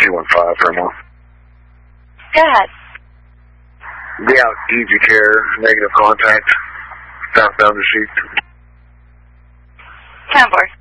215 for a month. Go ahead. Be out Easy Care, negative contact, southbound receipt. 10-4.